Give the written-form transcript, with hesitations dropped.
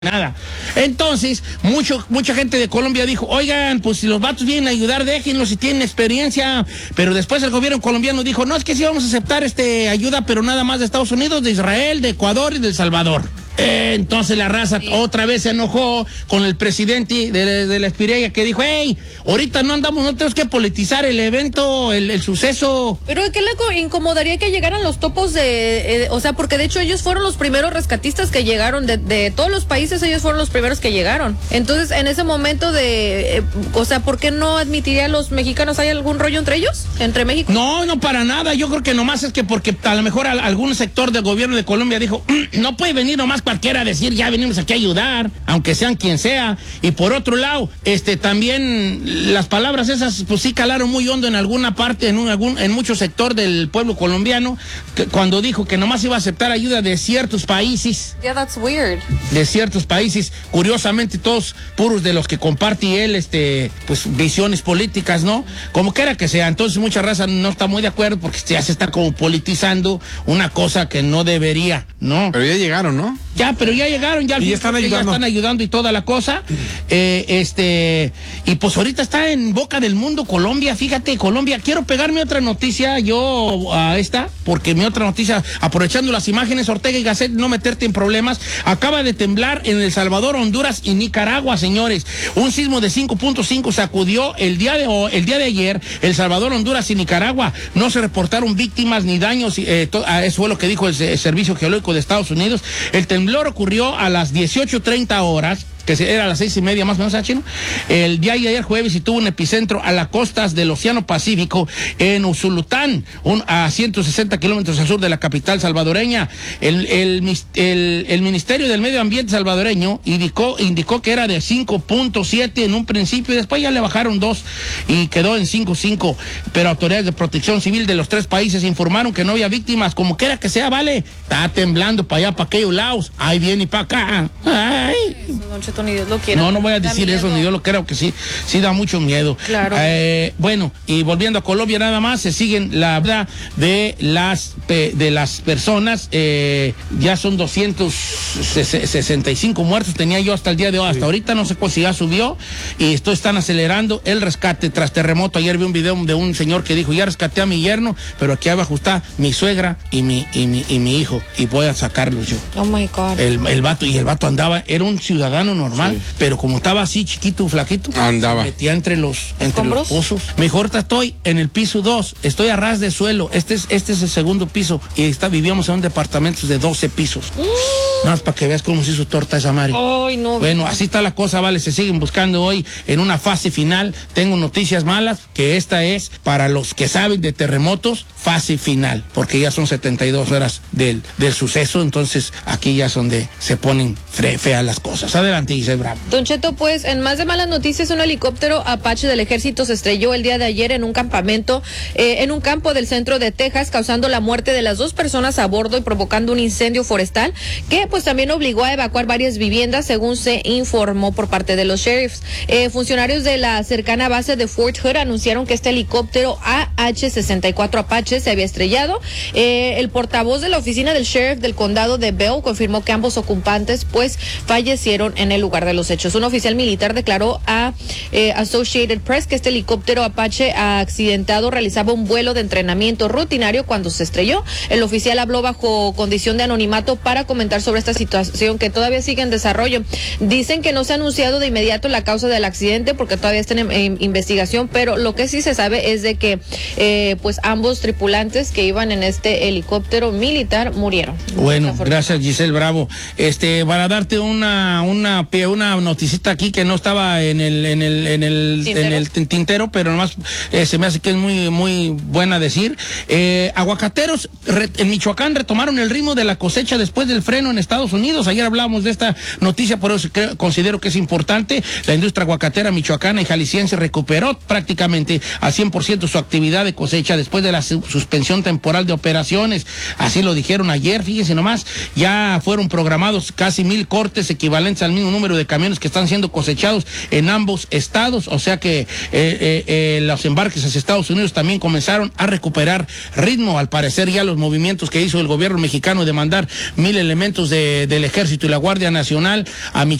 Nada. Entonces, mucha gente de Colombia dijo, oigan, pues si los vatos vienen a ayudar, déjenlos si tienen experiencia. Pero después el gobierno colombiano dijo, no, es que sí vamos a aceptar ayuda, pero nada más de Estados Unidos, de Israel, de Ecuador y de El Salvador. Entonces la raza otra vez se enojó con el presidente de la Espireya, que dijo, hey, ahorita no tenemos que politizar el evento, el suceso. Pero ¿qué le incomodaría que llegaran los topos o sea, porque de hecho ellos fueron los primeros rescatistas que llegaron, de todos los países ellos fueron los primeros que llegaron. Entonces, en ese momento o sea, ¿por qué no admitiría a los mexicanos? ¿Hay algún rollo entre ellos? ¿Entre México? No, para nada. Yo creo que nomás es que porque a lo mejor algún sector del gobierno de Colombia dijo, no puede venir nomás cualquiera a decir, ya venimos aquí a ayudar, aunque sean quien sea. Y por otro lado, también las palabras esas, pues sí calaron muy hondo en alguna parte, en mucho sector del pueblo colombiano, cuando dijo que nomás iba a aceptar ayuda de ciertos países. Yeah, that's weird. De ciertos países, curiosamente todos puros de los que comparte él, pues visiones políticas, ¿no? Como quiera que sea. Entonces mucha raza no está muy de acuerdo porque ya se está como politizando una cosa que no debería, ¿no? Pero ya llegaron, ¿no? Ya, pero ya llegaron, ya están ayudando y toda la cosa. Y pues ahorita está en boca del mundo Colombia, fíjate, Colombia. Quiero pegarme otra noticia yo a esta, porque mi otra noticia, aprovechando las imágenes, Ortega y Gasset, no meterte en problemas, acaba de temblar en El Salvador, Honduras y Nicaragua, señores. Un sismo de 5.5 sacudió el día de ayer El Salvador, Honduras y Nicaragua. No se reportaron víctimas ni daños, eso fue lo que dijo el Servicio Geológico de Estados Unidos. El temblor ocurrió a las 18:30 horas, que era a las 6:30 más o menos, chino, el día de ayer jueves, y tuvo un epicentro a las costas del Océano Pacífico en Usulután, a 160 kilómetros al sur de la capital salvadoreña. El Ministerio del Medio Ambiente salvadoreño indicó que era de 5.7 en un principio, y después ya le bajaron 2 y quedó en 5.5, pero autoridades de protección civil de los tres países informaron que no había víctimas. Como quiera que sea, vale, está temblando para allá, para aquellos lados, ahí viene y para acá. Ay. Ni Dios lo quiera. No voy a decir eso, ni Dios lo quiera, que sí da mucho miedo. Claro. Bueno, y volviendo a Colombia nada más, se siguen la verdad de las personas, ya son 265 muertos, tenía yo hasta el día de hoy, hasta ahorita no sé si ya subió, y están acelerando el rescate tras terremoto. Ayer vi un video de un señor que dijo, ya rescaté a mi yerno, pero aquí abajo está mi suegra y mi hijo, y voy a sacarlos yo. Oh my God. El vato andaba, era un ciudadano normal, sí, pero como estaba así chiquito, flaquito, andaba, metía entre los pozos. Mejor estoy en el piso 2, estoy a ras de suelo, este es el segundo piso, y vivíamos en un departamento de 12 pisos. Nada más para que veas cómo se hizo torta esa madre. Ay, no. Bueno, así está la cosa, vale, se siguen buscando hoy en una fase final. Tengo noticias malas, que esta es para los que saben de terremotos, fase final, porque ya son 72 horas del suceso, entonces aquí ya es donde se ponen feas las cosas. Adelante, Giselle Bravo. Don Cheto, pues en más de malas noticias, un helicóptero Apache del ejército se estrelló el día de ayer en un campamento, en un campo del centro de Texas, causando la muerte de las 2 personas a bordo y provocando un incendio forestal que pues también obligó a evacuar varias viviendas, según se informó por parte de los sheriffs. Funcionarios de la cercana base de Fort Hood anunciaron que este helicóptero AH-64 Apache se había estrellado. El portavoz de la oficina del sheriff del condado de Bell confirmó que ambos ocupantes pues fallecieron en el lugar de los hechos. Un oficial militar declaró a Associated Press que este helicóptero Apache accidentado realizaba un vuelo de entrenamiento rutinario cuando se estrelló. El oficial habló bajo condición de anonimato para comentar sobre esta situación que todavía sigue en desarrollo. Dicen que no se ha anunciado de inmediato la causa del accidente porque todavía está en investigación, pero lo que sí se sabe es de que pues ambos tripulantes que iban en este helicóptero militar murieron. Bueno, gracias, Giselle Bravo. Para darte una noticita aquí que no estaba en el tintero, pero nomás se me hace que es muy, muy buena decir. Aguacateros en Michoacán retomaron el ritmo de la cosecha después del freno en Estados Unidos. Ayer hablábamos de esta noticia, por eso considero que es importante. La industria aguacatera michoacana y jalisciense recuperó prácticamente al 100% su actividad de cosecha después de la suspensión temporal de operaciones. Así lo dijeron ayer, fíjense nomás, ya fueron programados casi 1,000 cortes equivalentes equivalentes al mismo número de camiones que están siendo cosechados en ambos estados, o sea que los embarques hacia Estados Unidos también comenzaron a recuperar ritmo. Al parecer ya los movimientos que hizo el gobierno mexicano de mandar 1,000 elementos del Ejército y la Guardia Nacional a